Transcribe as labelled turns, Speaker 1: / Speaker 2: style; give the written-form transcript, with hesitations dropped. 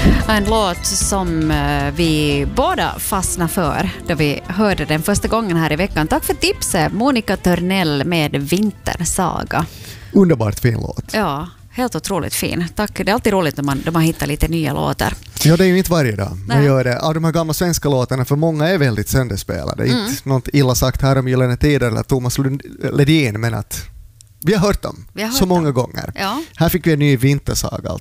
Speaker 1: En låt som vi båda fastnade för då vi hörde den första gången här i veckan. Tack för tipset, Monica Törnell med Vintersaga.
Speaker 2: Underbart fin låt.
Speaker 1: Ja, helt otroligt fin. Tack, det är alltid roligt när man hittar lite nya låtar.
Speaker 2: Ja, det är ju inte varje dag man gör det. Av de här gamla svenska låtarna, för många är väldigt sönderspelade. Inte något illa sagt här om Gyllene Tider eller Thomas Ledin, men att vi har hört dem så många gånger.
Speaker 1: Ja.
Speaker 2: Här fick vi en ny Vintersaga.